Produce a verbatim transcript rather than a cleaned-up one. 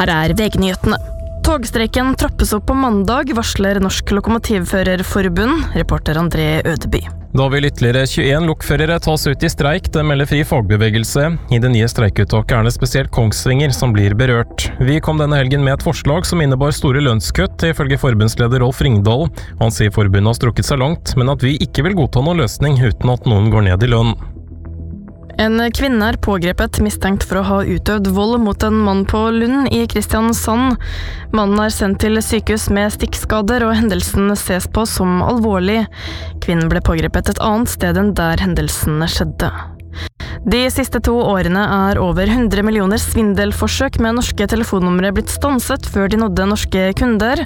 Her er V G-nyhetene. Togstreiken trappes opp på mandag, varsler Norsk Lokomotivførerforbund, reporter André Ødeby. Da vil ytterligere tjueen lokførere tas ut i streik, det melder Fri Fagbevegelse. I det nye streikuttaket er det spesielt Kongsvinger som blir berørt. Vi kom denne helgen med et forslag som innebar store lønnskutt, ifølge forbundsleder Rolf Ringdal. Han sier forbundet har strukket seg langt, men at vi ikke vil godta noen løsning uten at noen går ned i lønn. En kvinne er pågrepet mistenkt for å ha utøvd vold mot en mann på Lund i Kristiansand. Mannen er sendt til sykehus med stikkskader, og hendelsen ses på som alvorlig. Kvinnen ble pågrepet et annet sted enn der hendelsen skjedde. De siste to årene er over hundre millioner svindelforsøk med norske telefonnumre blitt stanset før de nådde norske kunder.